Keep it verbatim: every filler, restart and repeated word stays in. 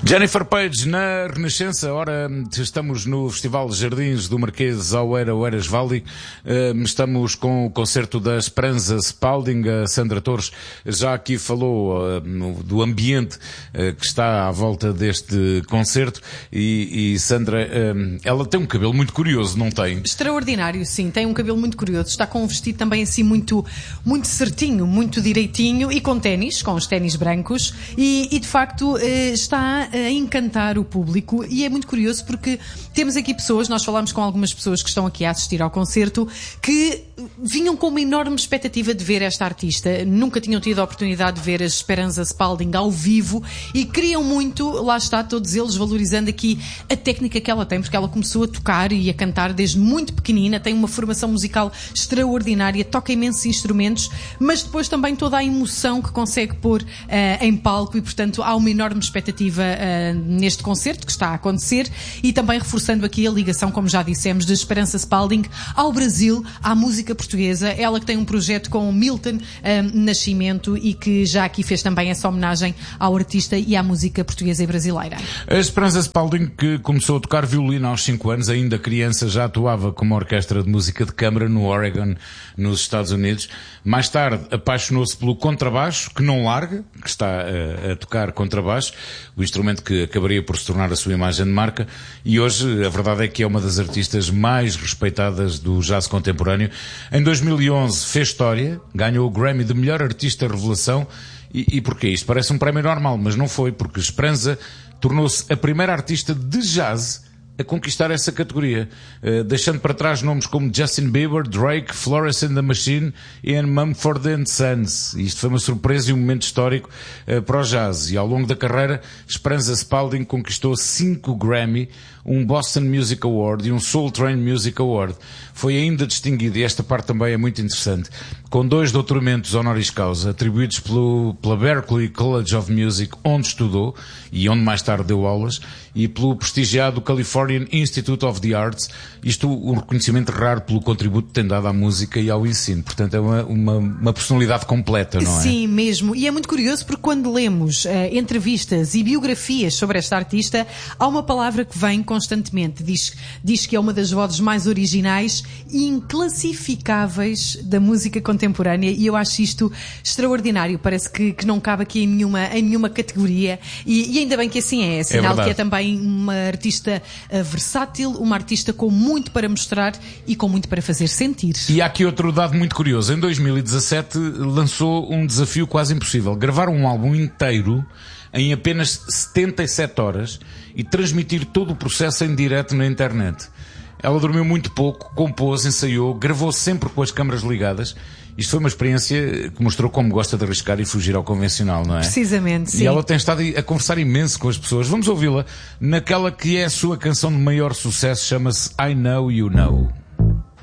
Jennifer Page na Renascença. Ora, estamos no Festival de Jardins do Marquês Oeira Oeiras Valley. Estamos com o concerto da Esperança Spalding. A Sandra Torres já aqui falou do ambiente que está à volta deste concerto. E, e Sandra, ela tem um cabelo muito curioso, não tem? Extraordinário, sim. Tem um cabelo muito curioso. Está com um vestido também assim muito, muito certinho, muito direitinho e com ténis, com os ténis brancos. E, e de facto está a encantar o público e é muito curioso porque temos aqui pessoas, nós falámos com algumas pessoas que estão aqui a assistir ao concerto, que vinham com uma enorme expectativa de ver esta artista, nunca tinham tido a oportunidade de ver a Esperança Spalding ao vivo e queriam muito, lá está, todos eles valorizando aqui a técnica que ela tem, porque ela começou a tocar e a cantar desde muito pequenina, tem uma formação musical extraordinária, toca imensos instrumentos, mas depois também toda a emoção que consegue pôr uh, em palco e, portanto, há uma enorme expectativa uh, neste concerto que está a acontecer e também reforçando aqui a ligação, como já dissemos, de Esperança Spalding ao Brasil, à música portuguesa. Ela que tem um projeto com o Milton um, Nascimento e que já aqui fez também essa homenagem ao artista e à música portuguesa e brasileira. A Esperança Spalding, que começou a tocar violino aos cinco anos, ainda criança, já atuava como orquestra de música de câmara no Oregon, nos Estados Unidos. Mais tarde apaixonou-se pelo contrabaixo, que não larga, que está a, a tocar contrabaixo, o instrumento que acabaria por se tornar a sua imagem de marca, e hoje a verdade é que é uma das artistas mais respeitadas do jazz contemporâneo. Em dois mil e onze fez história, ganhou o Grammy de melhor artista revelação. E, e porquê? Isto parece um prémio normal, mas não foi, porque Esperança tornou-se a primeira artista de jazz a conquistar essa categoria, uh, deixando para trás nomes como Justin Bieber, Drake, Florence and the Machine e Mumford and Sons. Isto foi uma surpresa e um momento histórico uh, para o jazz. E ao longo da carreira, Esperança Spalding conquistou cinco Grammy, um Boston Music Award e um Soul Train Music Award. Foi ainda distinguido, e esta parte também é muito interessante, com dois doutoramentos honoris causa atribuídos pelo, pela Berklee College of Music, onde estudou e onde mais tarde deu aulas, e pelo prestigiado Californian Institute of the Arts, isto um reconhecimento raro pelo contributo que tem dado à música e ao ensino. Portanto, é uma, uma, uma personalidade completa, não é? Sim, mesmo. E é muito curioso porque quando lemos uh, entrevistas e biografias sobre esta artista, há uma palavra que vem constantemente. Diz, diz que é uma das vozes mais originais e inclassificáveis da música contemporânea, e eu acho isto extraordinário. Parece que, que não cabe aqui em nenhuma, em nenhuma categoria, e, e ainda bem que assim é. É sinal é que é também uma artista uh, versátil, uma artista com muito para mostrar e com muito para fazer sentir. E há aqui outro dado muito curioso. Em dois mil e dezassete lançou um desafio quase impossível: gravar um álbum inteiro em apenas setenta e sete horas e transmitir todo o processo em direto na internet. Ela dormiu muito pouco, compôs, ensaiou, gravou sempre com as câmaras ligadas. Isto foi uma experiência que mostrou como gosta de arriscar e fugir ao convencional, não é? Precisamente, sim. E ela tem estado a conversar imenso com as pessoas. Vamos ouvi-la naquela que é a sua canção de maior sucesso, chama-se I Know You Know.